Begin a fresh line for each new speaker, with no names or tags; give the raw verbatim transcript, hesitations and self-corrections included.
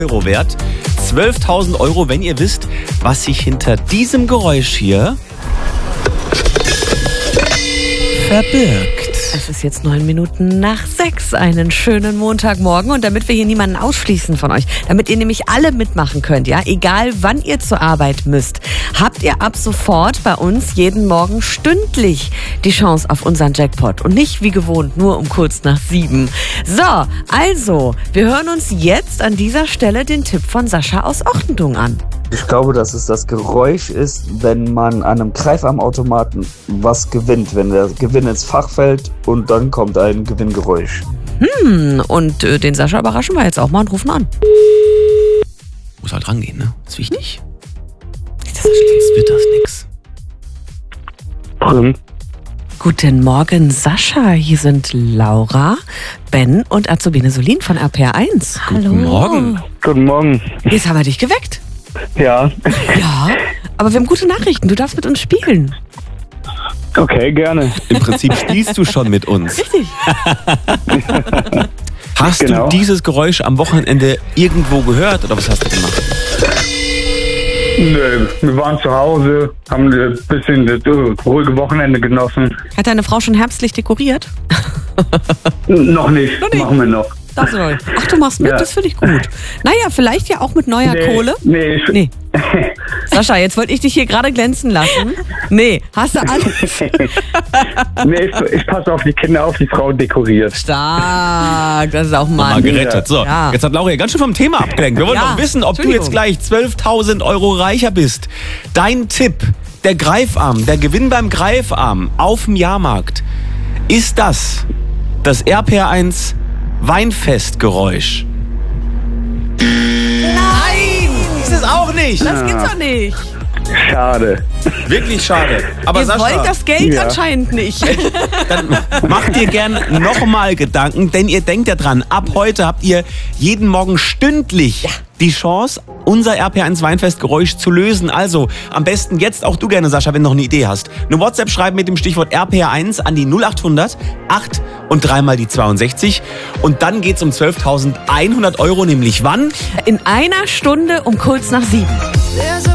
Euro wert. zwölftausend Euro, wenn ihr wisst, was sich hinter diesem Geräusch hier verbirgt.
Es ist jetzt neun Minuten nach sechs. Einen schönen Montagmorgen. Und damit wir hier niemanden ausschließen von euch, damit ihr nämlich alle mitmachen könnt, ja, egal wann ihr zur Arbeit müsst, habt ihr ab sofort bei uns jeden Morgen stündlich die Chance auf unseren Jackpot. Und nicht wie gewohnt nur um kurz nach sieben. So, also, wir hören uns jetzt an dieser Stelle den Tipp von Sascha aus Ochtendung an.
Ich glaube, dass es das Geräusch ist, wenn man an einem Greifarmautomaten was gewinnt, wenn der Gewinn ins Fach fällt und dann kommt ein Gewinngeräusch.
Hm, und äh, den Sascha überraschen wir jetzt auch mal und rufen an.
Muss halt rangehen, ne? Ist wichtig. Sonst wird das nix.
Brüm.
Guten Morgen, Sascha. Hier sind Laura, Ben und Azubine Solin von R P R eins.
Guten Morgen.
Guten Morgen.
Jetzt haben wir dich geweckt.
Ja,
Ja, aber wir haben gute Nachrichten. Du darfst mit uns spielen.
okay, gerne.
Im Prinzip spielst du schon mit uns.
Richtig.
Hast
Genau.
du dieses Geräusch am Wochenende irgendwo gehört oder was hast du gemacht?
Nö, wir waren zu Hause, haben ein bisschen das äh, ruhige Wochenende genossen.
Hat deine Frau schon herbstlich dekoriert?
N noch nicht,
Noch nicht.
machen wir noch.
Das soll. Ach, du machst mit,
Ja.
das finde ich gut. Naja, vielleicht ja auch mit neuer
Nee,
Kohle.
Nee, ich,
Nee. Sascha, jetzt wollte ich dich hier gerade glänzen lassen. Nee, hast du alles?
nee ich, ich passe auf die Kinder auf, die Frau dekoriert.
Stark, das ist auch
Mal
Mann.
gerettet. So,
Ja.
jetzt hat Laura ja ganz schön vom Thema abgelenkt. Wir wollen
Ja,
doch wissen, ob du
Entschuldigung.
jetzt gleich zwölftausend Euro reicher bist. Dein Tipp, der Greifarm, der Gewinn beim Greifarm auf dem Jahrmarkt, ist das das R P R eins Weinfestgeräusch? Nein! Ist es auch nicht.
Das gibt's doch nicht.
Schade.
Wirklich schade. Aber
Ihr
Sascha,
wollt das Geld
Ja.
anscheinend nicht.
dann macht ihr gern nochmal Gedanken, denn ihr denkt ja dran, ab heute habt ihr jeden Morgen stündlich die Chance, unser R P R eins Weinfestgeräusch zu lösen. Also am besten jetzt auch du gerne, Sascha, wenn du noch eine Idee hast. Eine WhatsApp schreiben mit dem Stichwort R P R eins an die null achthundert acht und dreimal die zweiundsechzig. Und dann geht's um zwölftausendeinhundert Euro, nämlich wann?
In einer Stunde um kurz nach sieben.